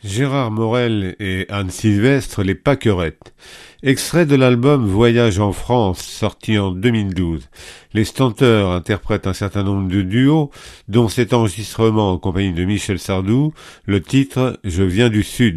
Gérard Morel et Anne Sylvestre, les Pâquerettes. Extrait de l'album Voyage en France, sorti en 2012. Les Stenteurs interprètent un certain nombre de duos, dont cet enregistrement en compagnie de Michel Sardou, le titre « Je viens du Sud ».